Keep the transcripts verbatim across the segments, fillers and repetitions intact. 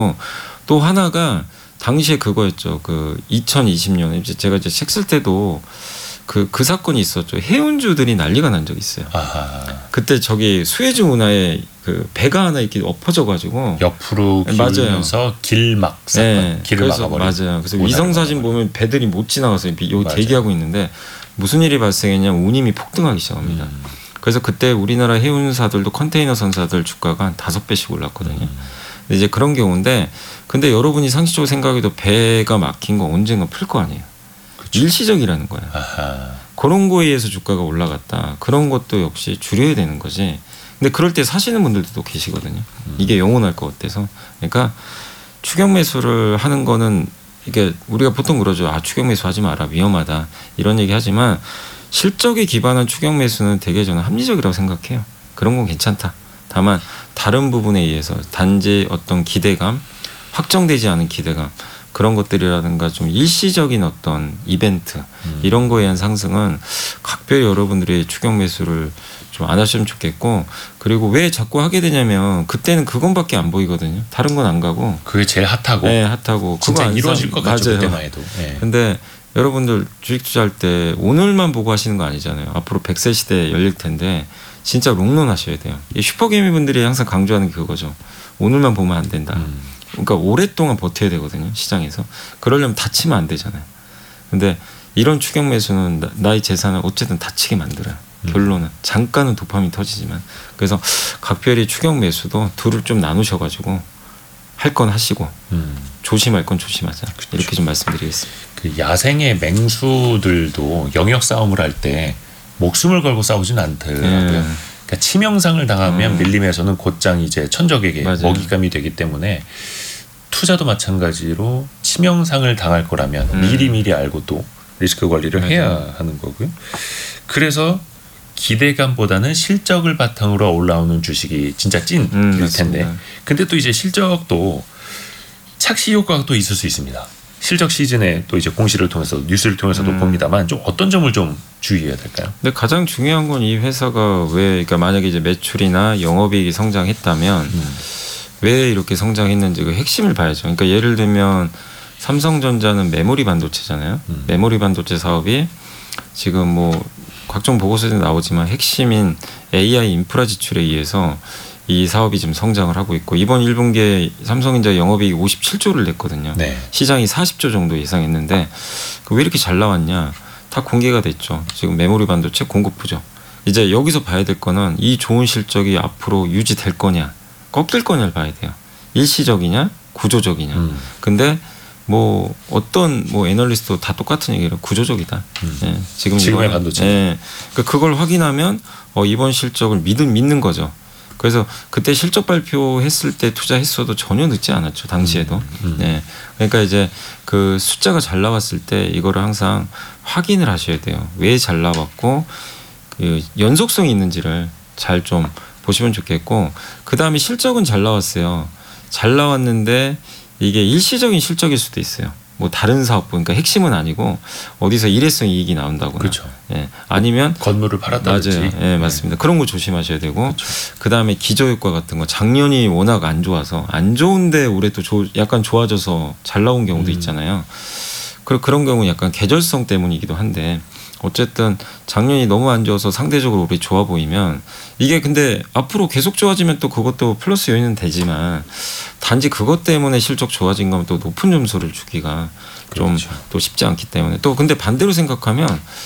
또 하나가 당시에 그거였죠. 그 이천이십 년에 이제 제가 이제 책 쓸 때도 그, 그 사건이 있었죠. 해운주들이 난리가 난 적이 있어요. 아하. 그때 저기 수에즈 운하에 그 배가 하나 이렇게 엎어져가지고 옆으로 기울면서 길막 사건, 네. 길을 막아버린. 맞아요. 그래서 위성 사진 보면 배들이 못 지나가서 여기 대기하고 있는데 무슨 일이 발생했냐면 운임이 폭등하기 시작합니다. 음. 그래서 그때 우리나라 해운사들도 컨테이너 선사들 주가가 한 다섯 배씩 올랐거든요. 음. 근데 이제 그런 경우인데 근데 여러분이 상식적으로 생각해도 배가 막힌 거 언젠가 풀 거 아니에요. 그쵸. 일시적이라는 거야. 아하. 그런 거에 의해서 주가가 올라갔다. 그런 것도 역시 줄여야 되는 거지. 근데 그럴 때 사시는 분들도 또 계시거든요. 음. 이게 영원할 것 같아서. 그러니까 추격 매수를 하는 거는 이게 우리가 보통 그러죠. 아 추격 매수 하지 마라 위험하다 이런 얘기 하지만 실적에 기반한 추격 매수는 되게 저는 합리적이라고 생각해요. 그런 건 괜찮다. 다만 다른 부분에 의해서 단지 어떤 기대감 확정되지 않은 기대감 그런 것들이라든가 좀 일시적인 어떤 이벤트 음. 이런 거에 의한 상승은 각별히 여러분들이 추격 매수를 좀 안 하시면 좋겠고 그리고 왜 자꾸 하게 되냐면 그때는 그건밖에 안 보이거든요. 다른 건 안 가고 그게 제일 핫하고 네 핫하고 진짜 이루어질 것 같죠. 그때만 해도. 네. 근데 여러분들 주식 투자할 때 오늘만 보고 하시는 거 아니잖아요. 앞으로 백 세 시대 열릴 텐데 진짜 롱런 하셔야 돼요. 슈퍼개미 분들이 항상 강조하는 게 그거죠. 오늘만 보면 안 된다. 음. 그러니까 오랫동안 버텨야 되거든요. 시장에서. 그러려면 다치면 안 되잖아요. 근데 이런 추격 매수는 나의 재산을 어쨌든 다치게 만들어요. 음. 결론은 잠깐은 도파민 터지지만 그래서 각별히 추격 매수도 둘을 좀 나누셔가지고 할 건 하시고 음. 조심할 건 조심하자. 그렇죠. 이렇게 좀 말씀드리겠습니다. 그 야생의 맹수들도 영역 싸움을 할 때 목숨을 걸고 싸우진 않더라고요. 네. 그러니까 치명상을 당하면 음. 밀림에서는 곧장 이제 천적에게 맞아요. 먹잇감이 되기 때문에 투자도 마찬가지로 치명상을 당할 거라면 음. 미리 미리 알고 또 리스크 관리를 맞아요. 해야 하는 거고요. 그래서 기대감보다는 실적을 바탕으로 올라오는 주식이 진짜 찐일 음, 텐데 근데 또 이제 실적도 착시 효과가 또 있을 수 있습니다. 실적 시즌에 또 이제 공시를 통해서 뉴스를 통해서도 음. 봅니다만 좀 어떤 점을 좀 주의해야 될까요? 근데 가장 중요한 건 이 회사가 왜 그러니까 만약에 이제 매출이나 영업이익이 성장했다면 음. 왜 이렇게 성장했는지 그 핵심을 봐야죠. 그러니까 예를 들면 삼성전자는 메모리 반도체잖아요. 음. 메모리 반도체 사업이 지금 뭐 각종 보고서에 나오지만 핵심인 에이아이 인프라 지출에 의해서 이 사업이 지금 성장을 하고 있고 이번 일 분기에 삼성전자 영업이익이 오십칠조를 냈거든요. 네. 시장이 사십조 정도 예상했는데 왜 이렇게 잘 나왔냐. 다 공개가 됐죠. 지금 메모리 반도체 공급 부족. 이제 여기서 봐야 될 거는 이 좋은 실적이 앞으로 유지될 거냐 꺾일 거냐를 봐야 돼요. 일시적이냐 구조적이냐. 음. 근데 뭐 어떤 뭐 애널리스트도 다 똑같은 얘기를 구조적이다. 음. 예, 지금 지금의 반도체. 예, 그러니까 그걸 확인하면 어, 이번 실적을 믿은 믿는 거죠. 그래서 그때 실적 발표했을 때 투자했어도 전혀 늦지 않았죠. 당시에도. 음. 음. 예, 그러니까 이제 그 숫자가 잘 나왔을 때 이거를 항상 확인을 하셔야 돼요. 왜 잘 나왔고 그 연속성이 있는지를 잘 좀 보시면 좋겠고 그 다음에 실적은 잘 나왔어요. 잘 나왔는데 이게 일시적인 실적일 수도 있어요. 뭐 다른 사업 그러니까 핵심은 아니고 어디서 일회성 이익이 나온다거나. 그렇죠. 예. 아니면 건물을 팔았다든지. 맞아요. 예, 맞습니다. 네. 그런 거 조심하셔야 되고 그렇죠. 그다음에 기저효과 같은 거 작년이 워낙 안 좋아서 안 좋은데 올해 또 조, 약간 좋아져서 잘 나온 경우도 음. 있잖아요. 그 그런 경우는 약간 계절성 때문이기도 한데 어쨌든 작년이 너무 안 좋아서 상대적으로 올해 좋아 보이면 이게 근데 앞으로 계속 좋아지면 또 그것도 플러스 요인은 되지만 단지 그것 때문에 실적 좋아진 거면 또 높은 점수를 주기가 좀 또 쉽지 않기 때문에 또 근데 반대로 생각하면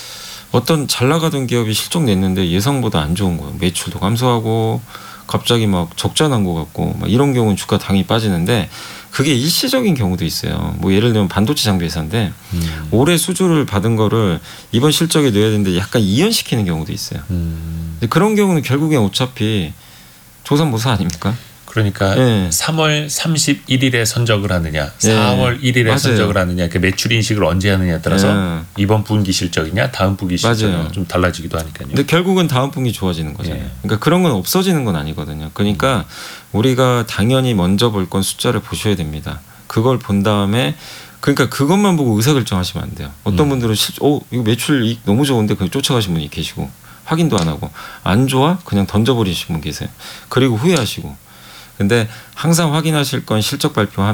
어떤 잘 나가던 기업이 실적 냈는데 예상보다 안 좋은 거예요. 매출도 감소하고 갑자기 막 적자 난 것 같고 막 이런 경우는 주가 당연히 빠지는데 그게 일시적인 경우도 있어요. 뭐 예를 들면 반도체 장비 회사인데 음. 올해 수주를 받은 거를 이번 실적에 넣어야 되는데 약간 이연시키는 경우도 있어요. 음. 근데 그런 경우는 결국엔 어차피 조삼모사 아닙니까? 그러니까 네. 삼월 삼십일일에 선적을 하느냐 사월 네. 일일에 맞아요. 선적을 하느냐 그 매출 인식을 언제 하느냐에 따라서 네. 이번 분기 실적이냐 다음 분기 실적이냐 좀 달라지기도 하니까요. 근데 결국은 다음 분기 좋아지는 거잖아요. 네. 그러니까 그런 건 없어지는 건 아니거든요. 그러니까 음. 우리가 당연히 먼저 볼 건 숫자를 보셔야 됩니다. 그걸 본 다음에 그러니까 그것만 보고 의사결정하시면 안 돼요. 어떤 음. 분들은 실, 어, 이거 매출 이익 너무 좋은데 그냥 쫓아가신 분이 계시고 확인도 안 하고 안 좋아 그냥 던져버리신 분 계세요. 그리고 후회하시고 근데 항상 확인하실 건 실적 발표하면